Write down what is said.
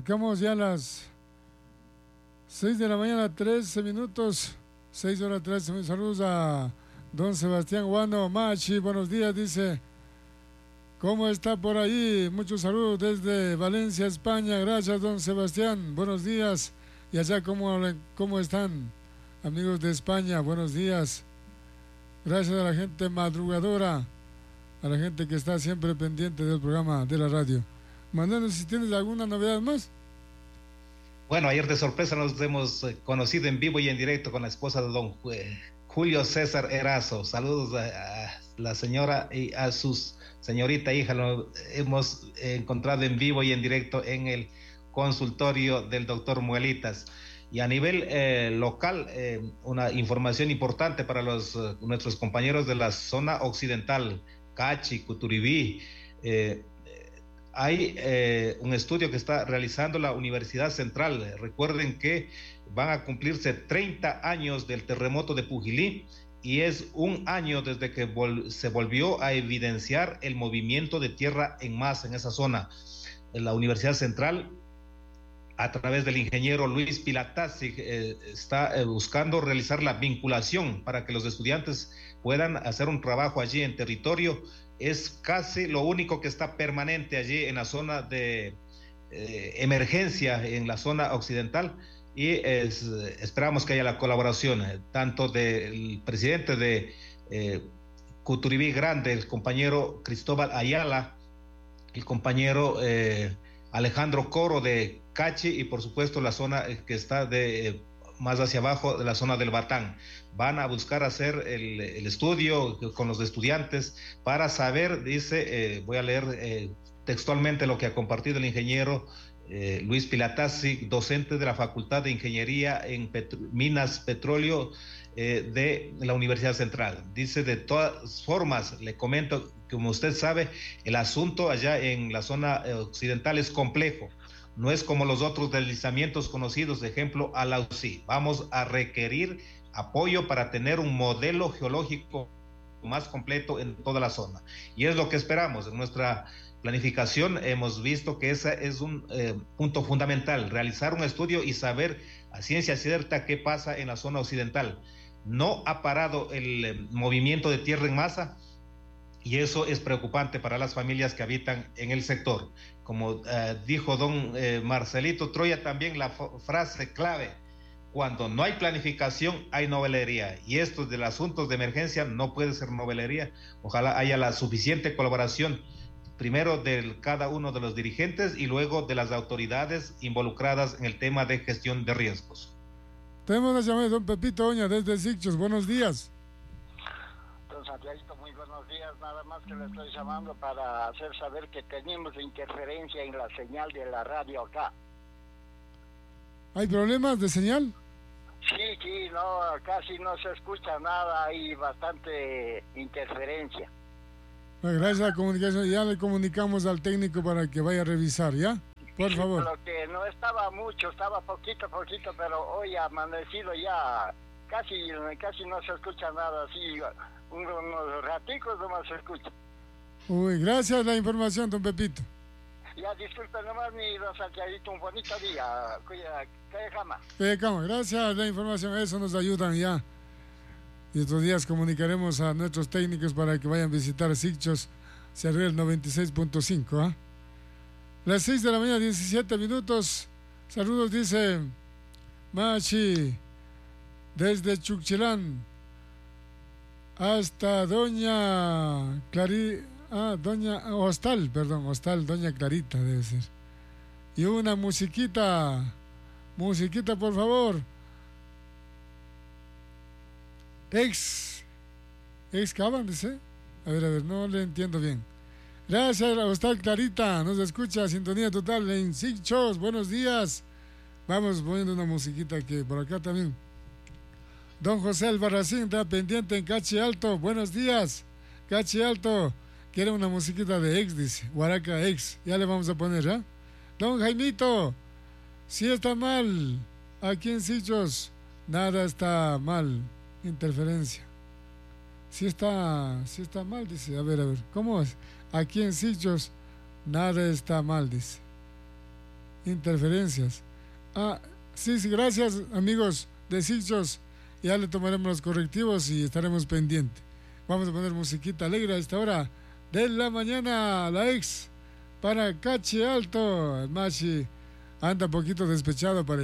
Marcamos ya las 6 de la mañana, 13 minutos. 6 horas 13. Saludos a don Sebastián Guano Machi. Buenos días, dice. ¿Cómo está por ahí? Muchos saludos desde Valencia, España. Gracias, don Sebastián. Buenos días. Y allá, ¿cómo están, amigos de España? Buenos días. Gracias a la gente madrugadora, a la gente que está siempre pendiente del programa de la radio. Manuel, si tienes alguna novedad más. Bueno, ayer de sorpresa nos hemos conocido en vivo y en directo con la esposa de don Julio César Erazo. Saludos a la señora y a su señorita hija. Lo hemos encontrado en vivo y en directo en el consultorio del doctor Muelitas. Y a nivel local, una información importante para nuestros compañeros de la zona occidental, Cachi, Cuturibí. Hay un estudio que está realizando la Universidad Central. Recuerden que van a cumplirse 30 años del terremoto de Pujilí y es un año desde que se volvió a evidenciar el movimiento de tierra en masa en esa zona. La Universidad Central, a través del ingeniero Luis Pilatazzi, está buscando realizar la vinculación para que los estudiantes puedan hacer un trabajo allí en territorio. Es casi lo único que está permanente allí en la zona de emergencia, en la zona occidental, y esperamos que haya la colaboración tanto del presidente de Cuturibí Grande, el compañero Cristóbal Ayala, el compañero Alejandro Coro de Cachi, y por supuesto la zona que está más hacia abajo, de la zona del Batán. Van a buscar hacer el estudio con los estudiantes para saber, dice, voy a leer textualmente lo que ha compartido el ingeniero Luis Pilatazzi, docente de la Facultad de Ingeniería en Minas Petróleo de la Universidad Central. Dice: de todas formas, le comento, como usted sabe, el asunto allá en la zona occidental es complejo. No es como los otros deslizamientos conocidos, de ejemplo, Alausí. Vamos a requerir apoyo para tener un modelo geológico más completo en toda la zona. Y es lo que esperamos. En nuestra planificación hemos visto que ese es un punto fundamental, realizar un estudio y saber a ciencia cierta qué pasa en la zona occidental. No ha parado el movimiento de tierra en masa, y eso es preocupante para las familias que habitan en el sector. Como dijo don Marcelito Troya, también la frase clave: cuando no hay planificación hay novelería, y esto del asuntos de emergencia no puede ser novelería. Ojalá haya la suficiente colaboración, primero de cada uno de los dirigentes y luego de las autoridades involucradas en el tema de gestión de riesgos. Tenemos una llamada de don Pepito Oña desde Sicchos. Buenos días. Don Santiago, muy buenos días. Nada más que le estoy llamando para hacer saber que tenemos interferencia en la señal de la radio acá. ¿Hay problemas de señal? Sí, no, casi no se escucha nada, hay bastante interferencia. Bueno, gracias a la comunicación, ya le comunicamos al técnico para que vaya a revisar, ¿ya? Por favor. Lo que no estaba mucho, estaba poquito, pero hoy amanecido ya casi no se escucha nada, así unos raticos nomás se escucha. Uy, gracias la información, don Pepito. Ya, disculpe nomás, mi don Santiaguito, un bonito día. Gracias la información, eso nos ayudan ya. Y estos días comunicaremos a nuestros técnicos para que vayan a visitar Sicchos, Cerrel 96.5, ¿eh? Las 6 de la mañana, 17 minutos. Saludos, dice Machi, desde Chuchilán hasta doña Hostal, doña Clarita debe ser. Y una musiquita, por favor. Ex Caban, dice. A ver, no le entiendo bien. Gracias a Hostal Clarita, nos escucha, sintonía total en Sicchos. Buenos días. Vamos poniendo una musiquita que por acá también. Don José Albarracín está pendiente en Cachi Alto. Buenos días, Cachi Alto. Quiere una musiquita de Ex, dice. Huaraca Ex. Ya le vamos a poner, ¿ya? Don Jaimito, si está mal aquí en Sicchos, nada está mal. Interferencia. Si está mal, dice. A ver, ¿cómo es? Aquí en Sicchos nada está mal, dice. interferencias. Sí, gracias amigos de Sichos. Ya le tomaremos los correctivos y estaremos pendientes. Vamos a poner musiquita alegre a esta hora de la mañana. La ex para Cachi Alto. El Machi anda un poquito despechado para